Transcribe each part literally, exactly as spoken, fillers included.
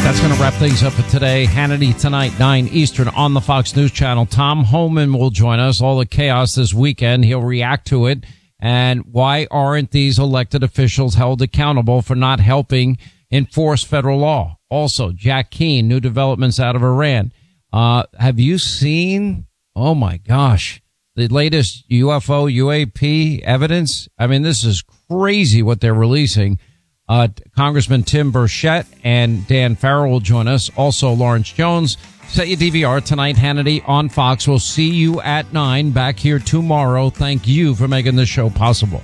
That's going to wrap things up for today. Hannity tonight, nine Eastern on the Fox News Channel. Tom Homan will join us. All the chaos this weekend. He'll react to it. And why aren't these elected officials held accountable for not helping enforce federal law? Also, Jack Keane, new developments out of Iran. Uh, have you seen, oh my gosh, the latest U F O, U A P evidence? I mean, this is crazy what they're releasing. Uh, Congressman Tim Burchett and Dan Farrell will join us. Also, Lawrence Jones. Set your D V R tonight, Hannity on Fox. We'll see you at nine back here tomorrow. Thank you for making this show possible.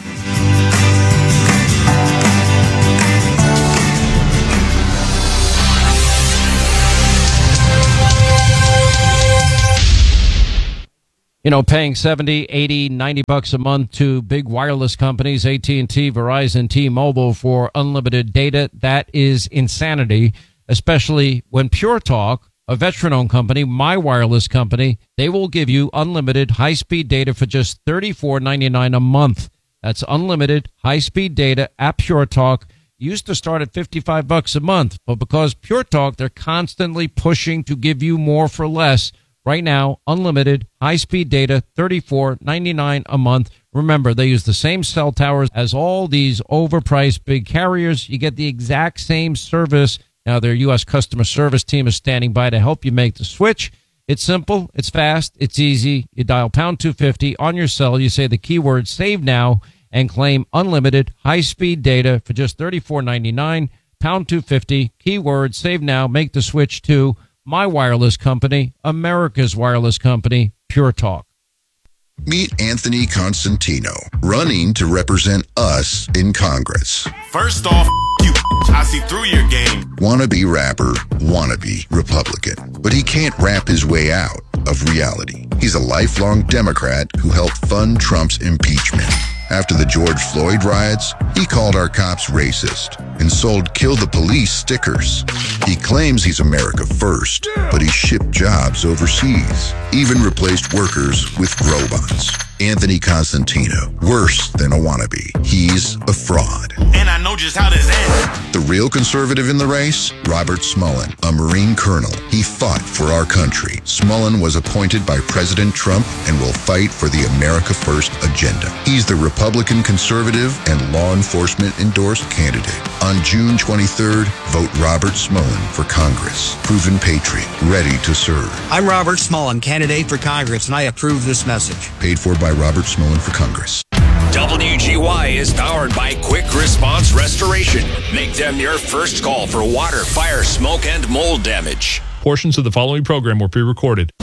You know, paying seventy, eighty, ninety bucks a month to big wireless companies, A T and T, Verizon, T-Mobile for unlimited data, that is insanity, especially when Pure Talk, a veteran-owned company, my wireless company, they will give you unlimited high-speed data for just thirty-four ninety-nine a month. That's unlimited high-speed data at Pure Talk. Used to start at fifty-five bucks a month, but because Pure Talk, they're constantly pushing to give you more for less. Right now, unlimited high-speed data, thirty-four ninety-nine a month. Remember, they use the same cell towers as all these overpriced big carriers. You get the exact same service. Now, their U S customer service team is standing by to help you make the switch. It's simple. It's fast. It's easy. You dial pound two fifty on your cell. You say the keyword save now and claim unlimited high-speed data for just thirty-four ninety-nine. Pound two fifty, keyword save now. Make the switch to my wireless company, America's wireless company, Pure Talk. Meet Anthony Constantino, running to represent us in Congress. First off, you, I see through your game. Wannabe rapper, wannabe Republican. But he can't rap his way out of reality. He's a lifelong Democrat who helped fund Trump's impeachment. After the George Floyd riots, he called our cops racist and sold Kill the Police stickers. He claims he's America first, but he shipped jobs overseas, even replaced workers with robots. Anthony Constantino, worse than a wannabe. He's a fraud. And I know just how this ends. The real conservative in the race? Robert Smullen, a Marine colonel. He fought for our country. Smullen was appointed by President Trump and will fight for the America First agenda. He's the Republican conservative and law enforcement endorsed candidate. On June twenty-third, vote Robert Smullen for Congress. Proven patriot, ready to serve. I'm Robert Smullen, candidate for Congress, and I approve this message. Paid for by Robert Smullen for Congress. W G Y is powered by Quick Response Restoration. Make them your first call for water, fire, smoke, and mold damage. Portions of the following program were pre-recorded.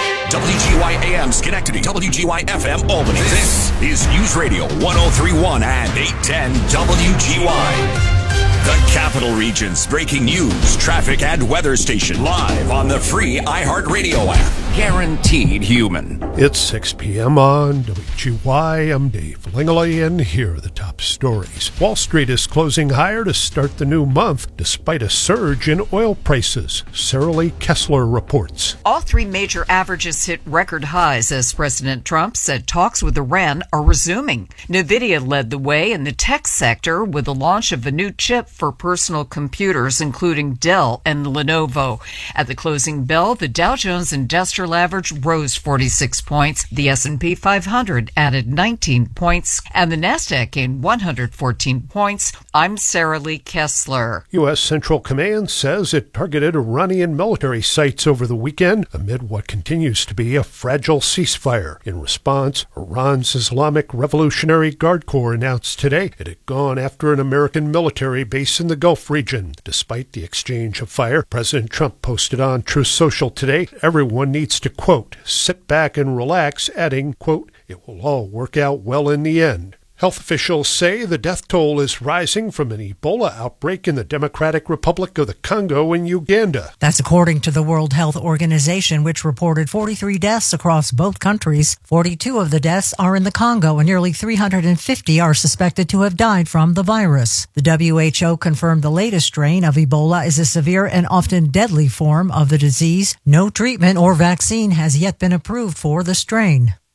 W G Y A M Schenectady, W G Y F M Albany. This is News Radio one oh three point one and eight ten W G Y. The Capital Region's breaking news, traffic, and weather station live on the free iHeartRadio app. Guaranteed human. It's six p.m. on W G Y. I'm Dave Langley, and here are the top stories. Wall Street is closing higher to start the new month, despite a surge in oil prices. Sarah Lee Kessler reports. All three major averages hit record highs as President Trump said talks with Iran are resuming. NVIDIA led the way in the tech sector with the launch of a new chip for personal computers, including Dell and Lenovo. At the closing bell, the Dow Jones Industrial Average rose forty-six points. The S and P five hundred added nineteen points, and the Nasdaq gained one hundred fourteen points. I'm Sarah Lee Kessler. U S. Central Command says it targeted Iranian military sites over the weekend amid what continues to be a fragile ceasefire. In response, Iran's Islamic Revolutionary Guard Corps announced today it had gone after an American military base in the Gulf region. Despite the exchange of fire, President Trump posted on Truth Social today, everyone needs to, quote, sit back and relax, adding, quote, it will all work out well in the end. Health officials say the death toll is rising from an Ebola outbreak in the Democratic Republic of the Congo in Uganda. That's according to the World Health Organization, which reported forty-three deaths across both countries. forty-two of the deaths are in the Congo, and nearly three hundred fifty are suspected to have died from the virus. The W H O confirmed the latest strain of Ebola is a severe and often deadly form of the disease. No treatment or vaccine has yet been approved for the strain.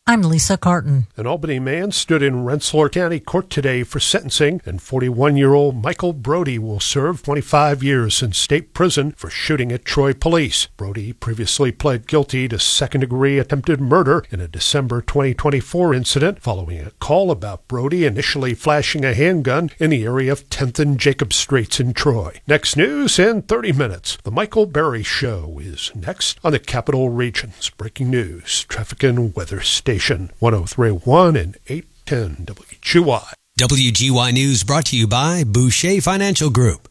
I'm Lisa Carton. An Albany man stood in Rensselaer County Court today for sentencing, and forty-one-year-old Michael Brody will serve twenty-five years in state prison for shooting at Troy police. Brody previously pled guilty to second-degree attempted murder in a December twenty twenty-four incident following a call about Brody initially flashing a handgun in the area of tenth and Jacob Straits in Troy. Next news in thirty minutes. The Michael Berry Show is next on the Capital Region's Breaking News, Traffic and Weather Station. one oh three point one and eight ten W G Y. W G Y News brought to you by Boucher Financial Group.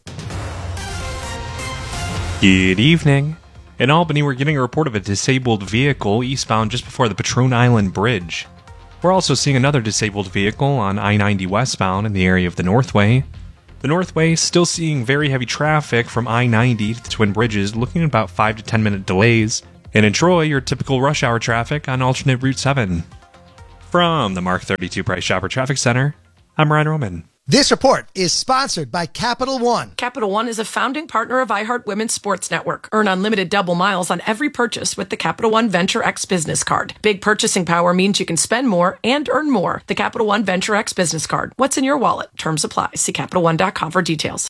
Good evening. In Albany, we're getting a report of a disabled vehicle eastbound just before the Patrone Island Bridge. We're also seeing another disabled vehicle on I ninety westbound in the area of the Northway. The Northway still seeing very heavy traffic from I ninety to the Twin Bridges, looking at about five to ten minute delays. And in Troy, your typical rush hour traffic on alternate Route seven. From the Mark thirty-two Price Shopper Traffic Center, I'm Ryan Roman. This report is sponsored by Capital One. Capital One is a founding partner of iHeart Women's Sports Network. Earn unlimited double miles on every purchase with the Capital One Venture X Business Card. Big purchasing power means you can spend more and earn more. The Capital One Venture X Business Card. What's in your wallet? Terms apply. See Capital One dot com for details.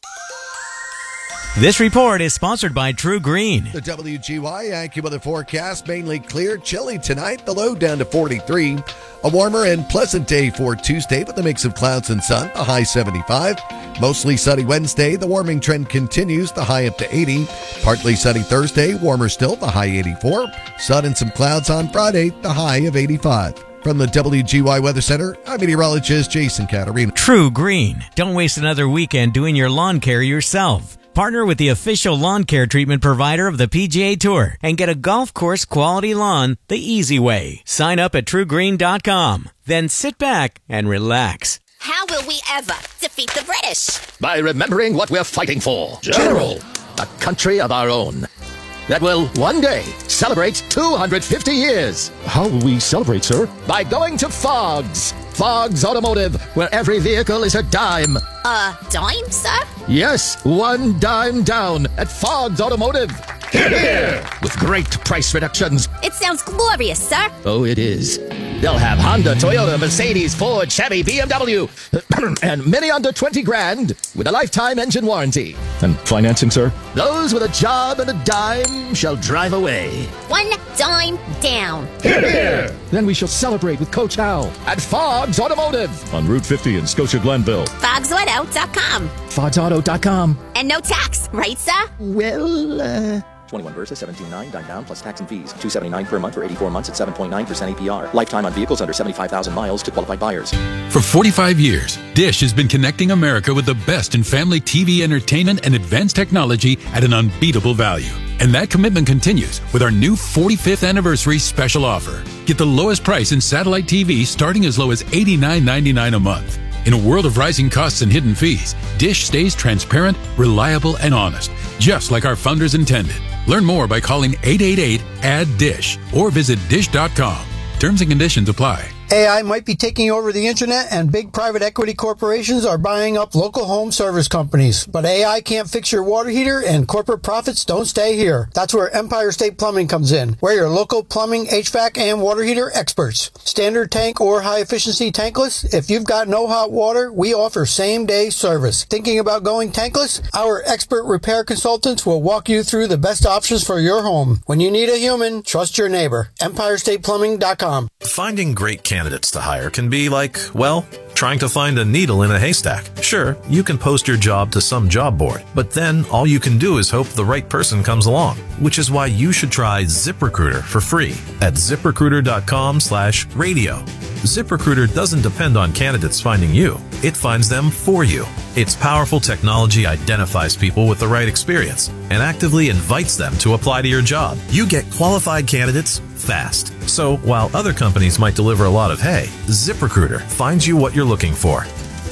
This report is sponsored by True Green. The W G Y AccuWeather forecast, mainly clear, chilly tonight, the low down to forty-three. A warmer and pleasant day for Tuesday with a mix of clouds and sun, the high seventy-five. Mostly sunny Wednesday, the warming trend continues, the high up to eighty. Partly sunny Thursday, warmer still, the high eighty-four. Sun and some clouds on Friday, the high of eighty-five. From the W G Y Weather Center, I'm meteorologist Jason Catarina. True Green. Don't waste another weekend doing your lawn care yourself. Partner with the official lawn care treatment provider of the P G A Tour and get a golf course quality lawn the easy way. Sign up at true green dot com. Then sit back and relax. How will we ever defeat the British? By remembering what we're fighting for. General, a country of our own that will one day celebrate two hundred fifty years. How will we celebrate, sir? By going to Fogg's. Fogg's Automotive, where every vehicle is a dime. A dime, sir? Yes, one dime down at Fogg's Automotive. Hear, hear. With great price reductions. It sounds glorious, sir. Oh, it is. They'll have Honda, Toyota, Mercedes, Ford, Chevy, B M W, and many under twenty grand with a lifetime engine warranty. And financing, sir? Those with a job and a dime shall drive away. One dime down. Hear, hear. Then we shall celebrate with Coach Hal at Fogg's Automotive on Route fifty in Scotia Glenville. Fogs Auto dot com. Fogs Auto dot com. And no tax, right, sir? Well, uh... twenty-one Versa, seventeen nine, dime down, plus tax and fees. two seventy-nine per month for eighty-four months at seven point nine percent A P R. Lifetime on vehicles under seventy-five thousand miles to qualified buyers. For forty-five years, Dish has been connecting America with the best in family T V entertainment and advanced technology at an unbeatable value. And that commitment continues with our new forty-fifth anniversary special offer. Get the lowest price in satellite T V starting as low as eighty-nine ninety-nine a month. In a world of rising costs and hidden fees, Dish stays transparent, reliable, and honest, just like our founders intended. Learn more by calling eight eight eight, A D D I S H or visit dish dot com. Terms and conditions apply. A I might be taking over the internet and big private equity corporations are buying up local home service companies. But A I can't fix your water heater and corporate profits don't stay here. That's where Empire State Plumbing comes in. We're your local plumbing, H V A C, and water heater experts. Standard tank or high efficiency tankless? If you've got no hot water, we offer same day service. Thinking about going tankless? Our expert repair consultants will walk you through the best options for your home. When you need a human, trust your neighbor. empire state plumbing dot com. Finding great candidates to hire can be like, well, trying to find a needle in a haystack. Sure, you can post your job to some job board, but then all you can do is hope the right person comes along, which is why you should try ZipRecruiter for free at zip recruiter dot com slash radio. ZipRecruiter doesn't depend on candidates finding you. It finds them for you. Its powerful technology identifies people with the right experience and actively invites them to apply to your job. You get qualified candidates fast. So while other companies might deliver a lot of hay, ZipRecruiter finds you what you're looking for.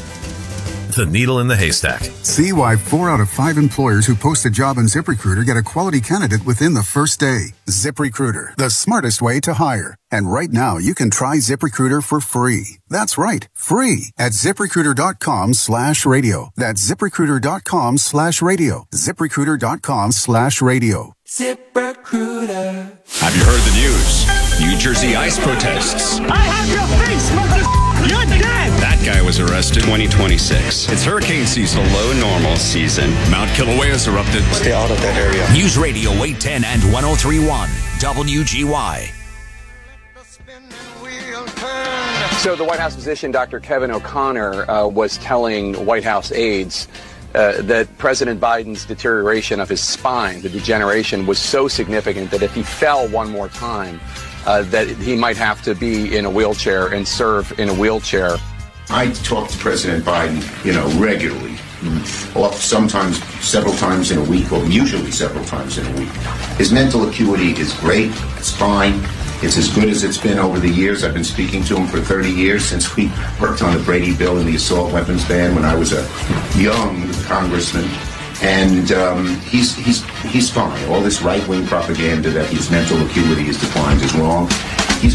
The needle in the haystack. See why four out of five employers who post a job on ZipRecruiter get a quality candidate within the first day. ZipRecruiter, the smartest way to hire. And right now, you can try ZipRecruiter for free. That's right, free at zip recruiter dot com slash radio. That's zip recruiter dot com slash radio. zip recruiter dot com slash radio. ZipRecruiter. Have you heard the news? New Jersey ICE protests. I have your face, mother. You're dead. That guy was arrested twenty twenty-six. It's hurricane season, below normal season. Mount Kilauea's erupted. Stay out of that area. News Radio eight ten and ten thirty-one W G Y. So the White House physician, Doctor Kevin O'Connor, uh, was telling White House aides uh, that President Biden's deterioration of his spine, the degeneration, was so significant that if he fell one more time, uh, that he might have to be in a wheelchair and serve in a wheelchair. I talk to President Biden, you know, regularly, off sometimes several times in a week, or usually several times in a week. His mental acuity is great. It's fine. It's as good as it's been over the years. I've been speaking to him for thirty years since we worked on the Brady bill and the assault weapons ban when I was a young congressman. And um, he's he's he's fine. All this right-wing propaganda that his mental acuity is declined is wrong.